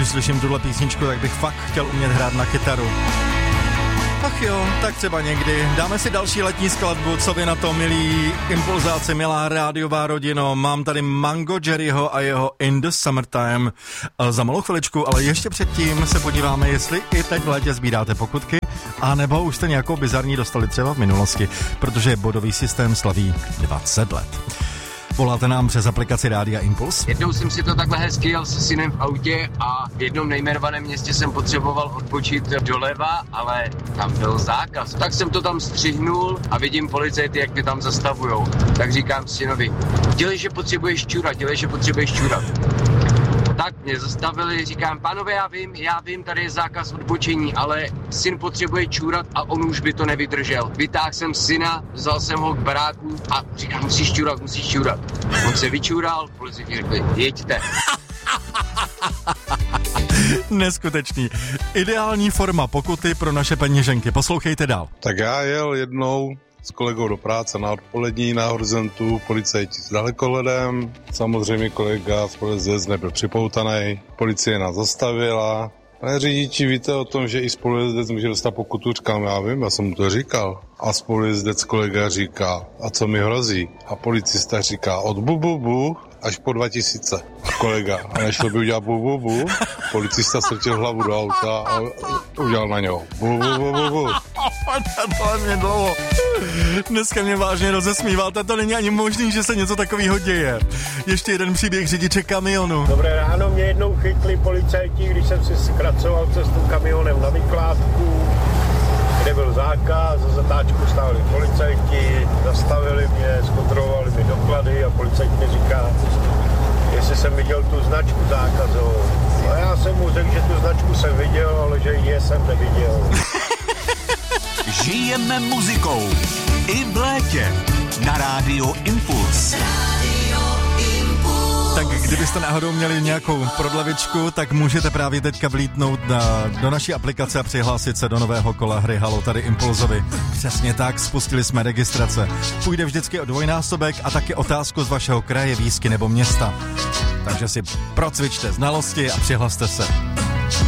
uslyším tuhle písničku, tak bych fakt chtěl umět hrát na kytaru. Ach jo, tak třeba někdy. Dáme si další letní skladbu, co vy na to, milí impulzáci, milá rádiová rodino. Mám tady Mango Jerryho a jeho In the Summertime za malou chviličku, ale ještě předtím se podíváme, jestli i teď v létě sbíráte pokutky, a nebo už jste nějakou bizarní dostali třeba v minulosti, protože bodový systém slaví 20 let. Voláte nám přes aplikaci Rádia Impuls? Jednou jsem si to takhle hezky jel se synem v autě a v jednom nejmenovaném městě jsem potřeboval odbočit doleva, ale tam byl zákaz. Tak jsem to tam střihnul a vidím policajty, jak mě tam zastavujou. Tak říkám synovi, dělej, že potřebuješ čurat. Tak mě zastavili, říkám, pánové, já vím, tady je zákaz odbočení, ale syn potřebuje čůrat a on už by to nevydržel. Vytáhl jsem syna, vzal jsem ho k baráku a říkám, musíš čůrat. On se vyčůral, policajti řekli, jeďte. Neskutečný. Ideální forma pokuty pro naše peněženky. Poslouchejte dál. Tak já jel jednou s kolegou do práce na odpolední na horizontu, policajti s dalekohledem, samozřejmě kolega z policie nebyl připoutaný, policie nás zastavila. Ale řidiči, víte o tom, že i spolujezdec může dostat pokutu? Říkám, já vím, já jsem mu to říkal. A spolujezdec kolega říká, a co mi hrozí? A policista říká, od bu až po 2000. Kolega, a nešlo by udělat bu. Policista strčil hlavu do auta a udělal na něho bu. To mě dlouho. Dneska mě vážně rozesmíváte, to není ani možný, že se něco takového děje. Ještě jeden příběh řidiče kamionu. Dobré ráno, mě jednou chytli policajti, když jsem si zkracoval cestu kamionem na vykládku, kde byl zákaz, za zatáčku stáli policajti, zastavili mě, zkontrolovali mi doklady a policajt mi říká, jestli jsem viděl tu značku zákazovou. A já jsem mu řekl, že tu značku jsem viděl, ale že ji jsem neviděl. Žijeme muzikou i v létě na Rádiu Impuls. Tak kdybyste náhodou měli nějakou prodlevičku, tak můžete právě teďka vlítnout do naší aplikace a přihlásit se do nového kola hry Halo tady Impulzovi. Přesně tak, spustili jsme registrace. Půjde vždycky o dvojnásobek a taky otázku z vašeho kraje, výsky nebo města. Takže si procvičte znalosti a přihlaste se.